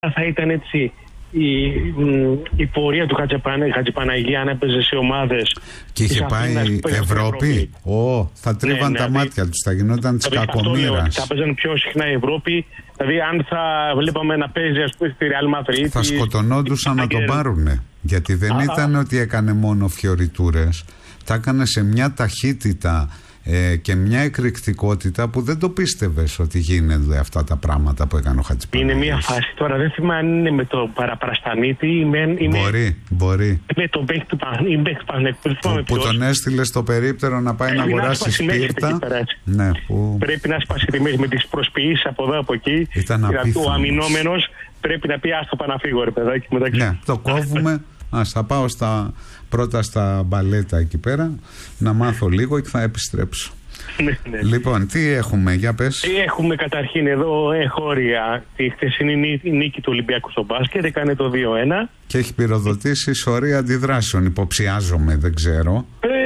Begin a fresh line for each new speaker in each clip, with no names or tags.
θα ήταν έτσι η πορεία του Χατζηπαναγία αν έπαιζε σε ομάδες.
Και είχε πάει Ευρώπη. Θα τρίβαν τα μάτια τους, θα γινόταν της κακομοίρας.
Θα παίζαν πιο συχνά η Ευρώπη. Δηλαδή, αν θα βλέπαμε να παίζει, ας πούμε, στη Real Madrid.
Θα σκοτωνόντουσαν να τον πάρουνε. Γιατί δεν ήταν ότι έκανε μόνο φιωριτούρες. Τα έκανε σε μια ταχύτητα και μια εκρηκτικότητα που δεν το πίστευες ότι γίνονται αυτά τα πράγματα που έκανε ο Χατζηπαναγίας.
Είναι μια φάση τώρα, δεν θυμάμαι αν είναι με το Παραπραστανίτη ή
μπορεί.
με τον παίκτη του Πανεκπληκτικού.
Που τον έστειλε στο περίπτερο να πάει να αγοράσει σπίρτα. Ναι,
πρέπει να σπάσει τιμές με τις προσποιήσεις από εδώ από εκεί. Ο αμυνόμενος πρέπει να πει άστο να φύγω, ρε παιδάκι.
Ναι, το κόβουμε. Θα πάω πρώτα στα μπαλέτα εκεί πέρα να μάθω λίγο και θα επιστρέψω.
Ναι.
Λοιπόν, τι έχουμε, για πες.
Έχουμε καταρχήν εδώ εγχώρια τη χθεσινή νίκη του Ολυμπιακού στο μπάσκετ, έκανε το 2-1.
Και έχει πυροδοτήσει σωρία αντιδράσεων, υποψιάζομαι, δεν ξέρω.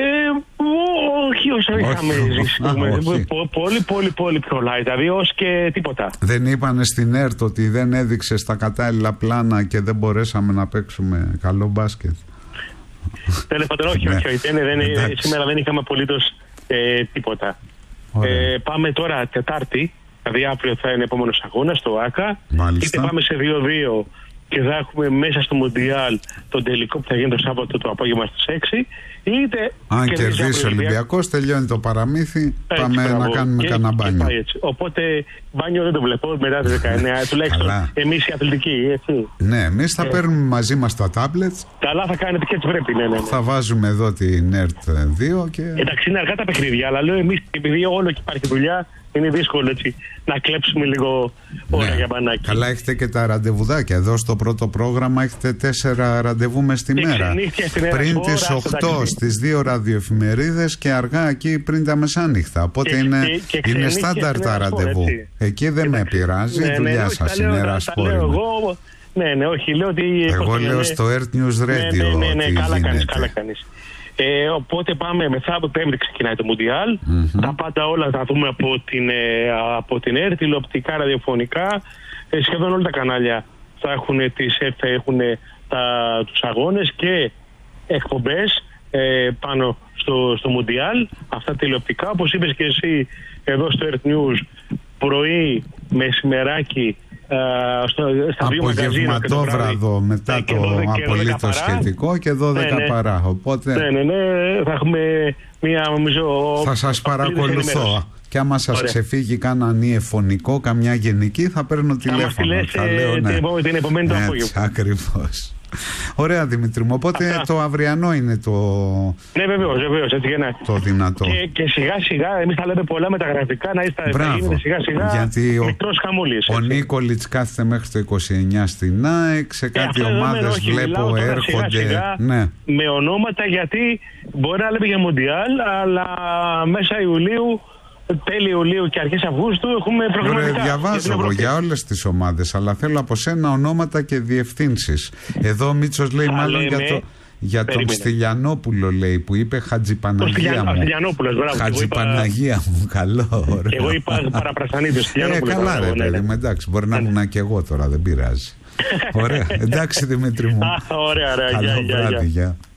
Όχι όσο είχαμε ζήσει. Πολύ πιο light, δηλαδή ως και τίποτα.
Δεν είπανε στην ΕΡΤ ότι δεν έδειξε στα κατάλληλα πλάνα και δεν μπορέσαμε να παίξουμε καλό μπάσκετ.
Τέλος πάντων, όχι. Σήμερα δεν είχαμε απολύτως τίποτα. Πάμε τώρα Τετάρτη, δηλαδή αύριο θα είναι επόμενος αγώνας στο ΆΚΑ. Είτε πάμε σε 2-2 και θα έχουμε μέσα στο Μουντιάλ τον τελικό που θα γίνει το Σάββατο το απόγευμα στις 6. Είτε
αν κερδίσει ο Ολυμπιακός, τελειώνει το παραμύθι. Πάμε να κάνουμε κανένα μπάνιο.
Οπότε μπάνιο δεν το βλέπω μετά το 19, τουλάχιστον εμείς οι αθλητικοί. Έτσι.
Ναι, εμείς θα παίρνουμε μαζί μας τα τάμπλετς.
Καλά, θα κάνετε και έτσι πρέπει. Ναι.
Θα βάζουμε εδώ την ΕΡΤ 2 και.
Εντάξει, είναι αργά τα παιχνίδια, αλλά λέω εμείς επειδή όλο και υπάρχει δουλειά. Είναι δύσκολο έτσι να κλέψουμε λίγο ώρα για μπανάκι.
Καλά, έχετε και τα ραντεβουδάκια. Εδώ στο πρώτο πρόγραμμα έχετε 4 ραντεβού μες τη μέρα. Πριν τις 8 στις 2 ραδιοεφημερίδες και αργά εκεί πριν τα μεσάνυχτα. Οπότε είναι στάνταρ τα ραντεβού. Εκεί δεν με πειράζει, η δουλειά σας είναι ερασπόρημα.
Ναι, όχι, λέω ότι.
Εγώ λέω στο Earth News Radio.
Ναι, καλά κάνεις. Οπότε πάμε μεθαύριο Πέμπτη ξεκινάει το Μουντιάλ. Τα πάντα όλα θα δούμε από την ΕΡΤ, τηλεοπτικά, ραδιοφωνικά. Σχεδόν όλα τα κανάλια θα έχουν τους αγώνες και εκπομπές πάνω στο Μουντιάλ. Αυτά τηλεοπτικά, όπως είπες και εσύ εδώ στο Earth News, πρωί, μεσημεράκι,
απογευματόβραδο μετά το απολύτως σχετικό και 12 παρά. Οπότε
θα έχουμε μία, νομίζω,
θα σας παρακολουθώ. Και άμα σας ξεφύγει κάνα ανιεφωνικό, καμιά γενική, θα παίρνω τηλέφωνο. Θα λέω
την επομένη το απόγευμα.
Ακριβώς. Ωραία, Δημήτρη μου. Οπότε το αυριανό είναι το.
Ναι, βεβαίως. Έτσι και ναι.
Το δυνατό.
Και σιγά σιγά, εμείς θα λέμε πολλά με τα γραφικά, να είστε σιγά σιγά.
Γιατί
μικρός χαμούλης.
Ο Νίκολιτς κάθεται μέχρι το 29 στην ΑΕΚ. Σε κάτι ομάδες βλέπω έρχονται.
Σιγά, με ονόματα, γιατί μπορεί να λέμε για Μουντιάλ, αλλά μέσα Ιουλίου. Τέλη Ιουλίου και αρχές Αυγούστου έχουμε προγραμματικά.
Διαβάζω εγώ για όλες τις ομάδες, αλλά θέλω από σένα ονόματα και διευθύνσεις. Εδώ ο Μίτσος λέει μάλλον για τον Στυλιανόπουλο, λέει, που είπε Χατζηπαναγία μου. Χατζηπαναγία μου, καλό. Ωραίο.
Εγώ είπα Παραπραστανίτη.
Καλά, ρε παιδί μου, εντάξει, μπορεί να ήμουν και εγώ τώρα, δεν πειράζει. Ωραία, εντάξει Δημήτρη μου.
Ωραία,
καλό βράδυ, γεια.